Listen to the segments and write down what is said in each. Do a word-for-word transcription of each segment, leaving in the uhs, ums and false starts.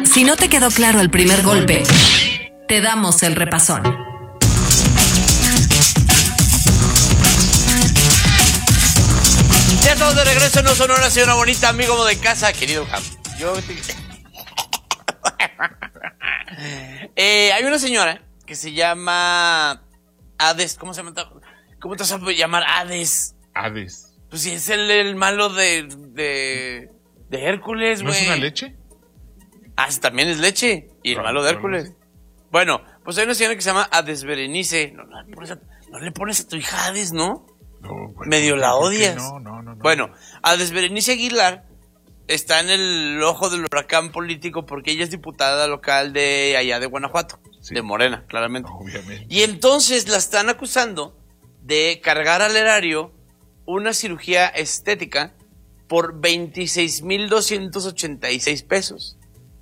Si no te quedó claro el primer golpe, te damos el repasón. Ya estamos de regreso en No Sonora, señora bonita, amigo de casa, querido Ham. Yo... eh, hay una señora que se llama Hades. ¿Cómo se llama? ¿Cómo te vas a llamar Hades? Hades. Pues si es el, el malo de, de, de Hércules, güey. ¿No es una leche? Ah, también es leche. Y el no, malo de no, Hércules. No, no. Bueno, pues hay una señora que se llama Hades Berenice. No, no, le pones a, no le pones a tu hija Hades, ¿no? No, bueno, medio la odias. No, no, no, no. Bueno, Hades Berenice Aguilar está en el ojo del huracán político porque ella es diputada local de allá de Guanajuato, sí. De Morena, claramente. Obviamente. Y entonces la están acusando de cargar al erario una cirugía estética por veintiséis mil doscientos ochenta y seis pesos.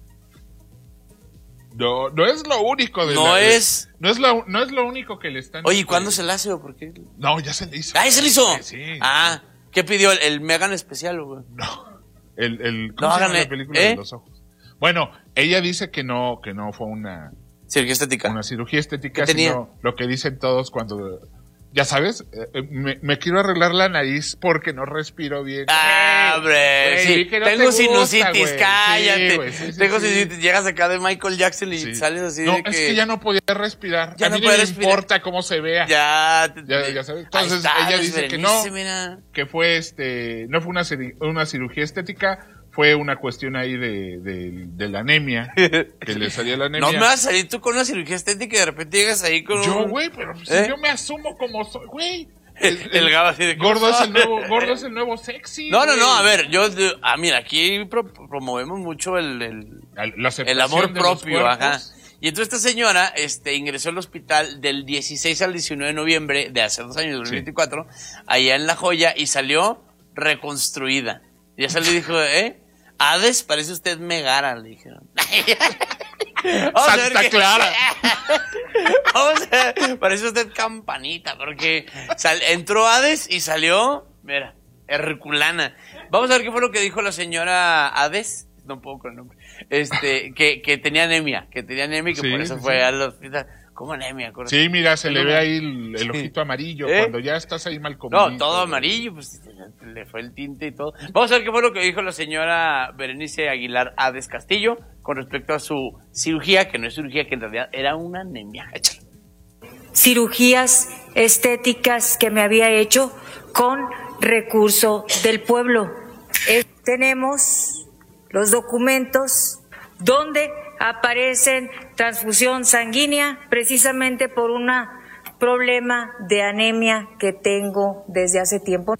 No, no es lo único de No la, es... No es, lo, no es lo único que le están... Oye, ¿cuándo se la hace o por qué? No, ya se le hizo. ¿Ah, ya se le hizo? Sí, sí. Ah, ¿qué pidió? ¿El, el Megan especial, güey? No, el... el ¿Cómo no, se llama háganle, la película ¿eh? de los ojos? Bueno, ella dice que no, que no fue una... Cirugía estética. Una cirugía estética, ¿Qué tenía? Sino lo que dicen todos cuando... Ya sabes, eh, me, me quiero arreglar la nariz porque no respiro bien. Ah, hombre, sí, no tengo gusta, sinusitis, güey. cállate. Sí, güey, sí, sí, tengo sí. sinusitis, llegas acá de Michael Jackson y Sí. sales así no, de que... es que ya no podía respirar. Ya a no mí puede no me respirar. importa cómo se vea. Ya, te, Ya, ya sabes. Entonces ahí está, ella dice que no, Berenice, mira. que fue este, no fue una, ciri- una cirugía estética, fue una cuestión ahí de, de, de la anemia, que le salía la anemia. No me vas a salir tú con una cirugía estética y de repente llegas ahí con Yo, un... güey, pero si ¿Eh? yo me asumo como soy, güey. El, el Gabo así de... Gordo es el nuevo, gordo es el nuevo sexy. No, no, güey. no, a ver, yo... Ah, mira, aquí pro- promovemos mucho el... el La aceptación el amor de los propio, cuerpos. ajá. Y entonces esta señora este, ingresó al hospital del dieciséis al diecinueve de noviembre de hace dos años, dos mil veinticuatro, sí. Allá en La Joya, y salió reconstruida. Y ya salió y dijo, ¿eh? Hades, parece usted Megara, le dijeron. Santa Clara. Vamos a ver, parece usted Campanita, porque sal, entró Hades y salió, mira, Herculana. Vamos a ver qué fue lo que dijo la señora Hades, no puedo con el nombre, este, que, que tenía anemia, que tenía anemia y que Sí, por eso sí, fue sí. al hospital. ¿Cómo anemia? ¿Correcto? Sí, mira, se le ¿Cómo? ve ahí el, el ojito amarillo, ¿Eh? cuando ya estás ahí mal comido. No, todo amarillo, pues le fue el tinte y todo. Vamos a ver qué fue lo que dijo la señora Berenice Aguilar Hades Castillo con respecto a su cirugía, que no es cirugía, que en realidad era una anemia. Échale. Cirugías estéticas que me había hecho con recurso del pueblo. Eh, tenemos los documentos donde aparecen transfusión sanguínea precisamente por un problema de anemia que tengo desde hace tiempo.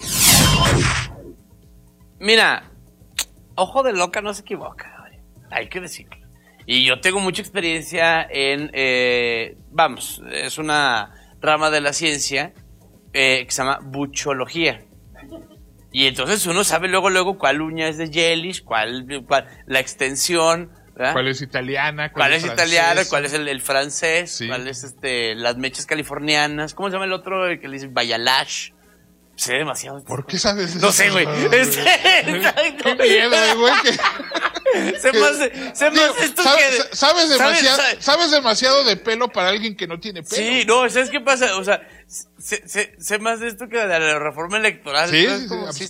Mira, ojo de loca no se equivoca, hay que decirlo. Y yo tengo mucha experiencia en, eh, vamos, es una rama de la ciencia eh, que se llama buchología. Y entonces uno sabe luego, luego cuál uña es de Yelich, cuál, cuál la extensión, ¿verdad? ¿Cuál es italiana? ¿Cuál, ¿Cuál es francesa? italiana? ¿Cuál es el, el francés? Sí. ¿Cuál es este las mechas californianas? ¿Cómo se llama el otro el que le dice Bayalash? Sé demasiado. ¿Por qué sabes eso? No sé, güey. Este, exacto. Qué miedo, güey. Sé más, sé Digo, más esto sabe- que... sabes, demasiado, ¿sabes? sabes demasiado de pelo para alguien que no tiene pelo. Sí, no, ¿sabes qué pasa? O sea, sé, sé, sé más de esto que de la reforma electoral. Sí, ¿sabes? sí, Como, sí, sí